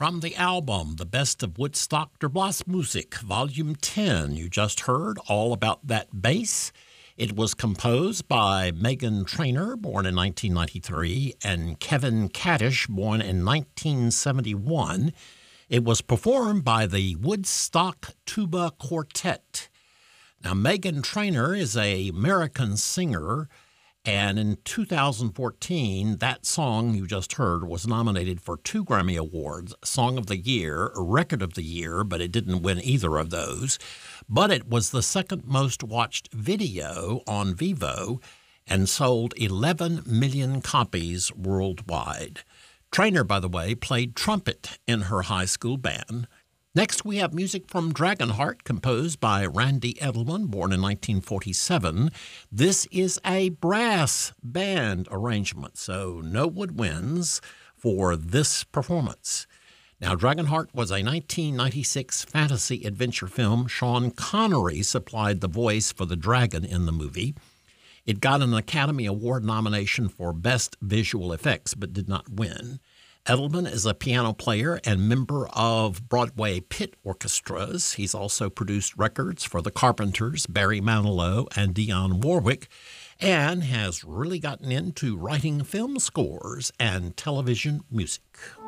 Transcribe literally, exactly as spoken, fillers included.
From the album, The Best of Woodstock der Blasmusik, Volume ten, you just heard All About That Bass. It was composed by Meghan Trainor, born in nineteen ninety-three, and Kevin Kaddish, born in nineteen seventy-one. It was performed by the Woodstock Tuba Quartet. Now, Meghan Trainor is an American singer, and in two thousand fourteen, that song you just heard was nominated for two Grammy Awards, Song of the Year, Record of the Year, but it didn't win either of those. But it was the second most watched video on Vevo and sold eleven million copies worldwide. Trainor, by the way, played trumpet in her high school band. Next, we have music from Dragonheart, composed by Randy Edelman, born in nineteen forty-seven. This is a brass band arrangement, so no woodwinds for this performance. Now, Dragonheart was a nineteen ninety-six fantasy adventure film. Sean Connery supplied the voice for the dragon in the movie. It got an Academy Award nomination for Best Visual Effects, but did not win. Edelman is a piano player and member of Broadway pit orchestras. He's also produced records for the Carpenters, Barry Manilow, and Dionne Warwick, and has really gotten into writing film scores and television music.